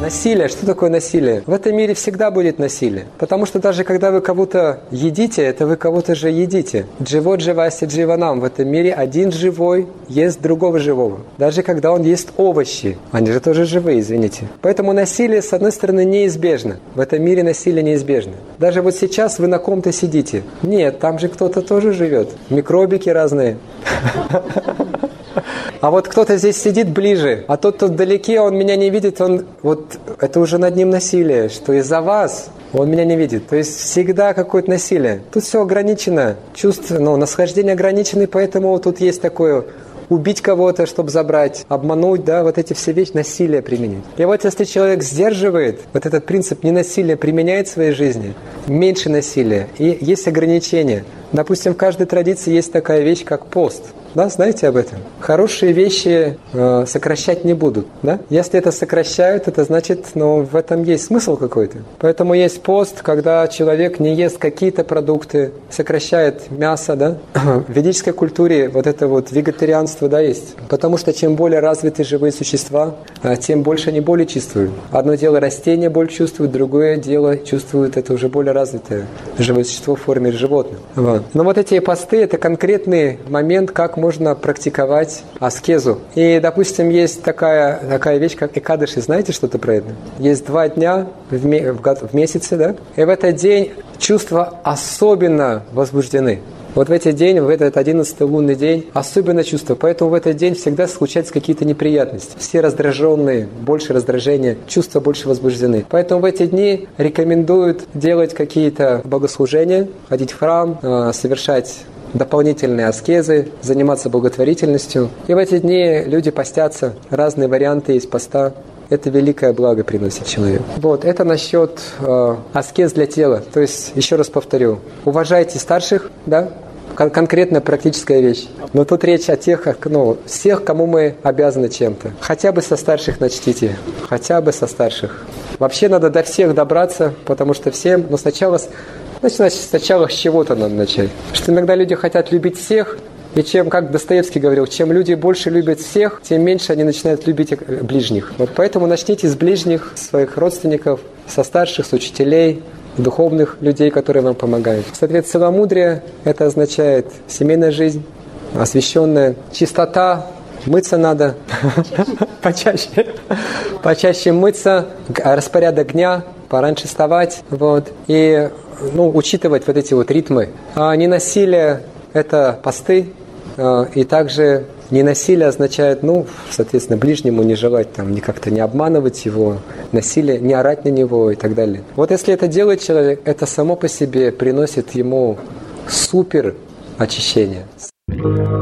Насилие. Что такое насилие? В этом мире всегда будет насилие. Потому что даже когда вы кого-то едите, это вы кого-то же едите. Дживот живаси дживанам. В этом мире один живой ест другого живого. Даже когда он ест овощи. Они же тоже живые, извините. Поэтому насилие, с одной стороны, неизбежно. В этом мире насилие неизбежно. Даже вот сейчас вы на ком-то сидите. Нет, там же кто-то тоже живет. Микробики разные. А вот кто-то здесь сидит ближе, а тот, кто вдалеке, он меня не видит, это уже над ним насилие, что из-за вас он меня не видит. То есть всегда какое-то насилие. Тут все ограничено, чувство, насхождение ограничено, поэтому тут есть такое убить кого-то, чтобы забрать, обмануть, да, вот эти все вещи, насилие применить. И вот если человек сдерживает вот этот принцип ненасилия, применяет в своей жизни, меньше насилия, и есть ограничения. Допустим, в каждой традиции есть такая вещь, как пост. Да, знаете об этом? Хорошие вещи сокращать не будут. Да? Если это сокращают, это значит, в этом есть смысл какой-то. Поэтому есть пост, когда человек не ест какие-то продукты, сокращает мясо. Да? В ведической культуре вот это вот вегетарианство, да, есть. Потому что чем более развиты живые существа, тем больше они боли чувствуют. Одно дело растения боль чувствуют, другое дело чувствует это уже более развитое живое существо в форме животного. Вот. Но вот эти посты – это конкретный момент, как можно практиковать аскезу. И, допустим, есть такая вещь, как экадыши. Знаете что-то про это? Есть 2 дня в месяце, да? И в этот день чувства особенно возбуждены. Вот в этот день, в этот 11-й лунный день, особенно чувство. Поэтому в этот день всегда случаются какие-то неприятности. Все раздраженные, больше раздражения, чувства больше возбуждены. Поэтому в эти дни рекомендуют делать какие-то богослужения, ходить в храм, совершать дополнительные аскезы, заниматься благотворительностью. И в эти дни люди постятся. Разные варианты есть поста. Это великое благо приносит человеку. Вот, это насчет аскез для тела. То есть, еще раз повторю, уважайте старших, да? Конкретная практическая вещь. Но тут речь о тех, всех, кому мы обязаны чем-то. Хотя бы со старших начните. Хотя бы со старших. Вообще надо до всех добраться, потому что всем, сначала с чего-то надо начать. Потому что иногда люди хотят любить всех, и чем, как Достоевский говорил, чем люди больше любят всех, тем меньше они начинают любить ближних. Вот поэтому начните с ближних, своих родственников, со старших, с учителей, духовных людей, которые вам помогают. Соответственно, целомудрие – это означает семейная жизнь, освященная, чистота, мыться надо почаще мыться, распорядок дня, пораньше вставать, и учитывать вот эти вот ритмы. А ненасилие – это посты, и также ненасилие означает, соответственно, ближнему не желать как-то не обманывать его, насилие, не орать на него и так далее. Вот если это делает человек, это само по себе приносит ему супер очищение.